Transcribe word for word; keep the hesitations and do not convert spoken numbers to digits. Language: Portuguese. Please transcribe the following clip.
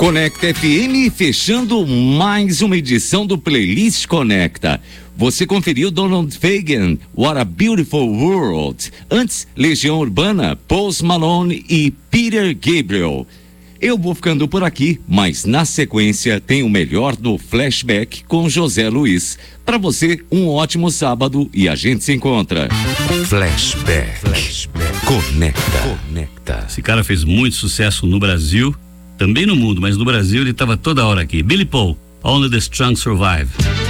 Conecta F M fechando mais uma edição do Playlist Conecta. Você conferiu Donald Fagen, What a Beautiful World. Antes, Legião Urbana, Post Malone e Peter Gabriel. Eu vou ficando por aqui, mas na sequência tem o melhor do Flashback com José Luiz. Para você, um ótimo sábado e a gente se encontra. Flashback. Flashback. Conecta. Conecta. Esse cara fez muito sucesso no Brasil, também no mundo, mas no Brasil ele estava toda hora aqui. Billy Paul, Only the Strong Survive.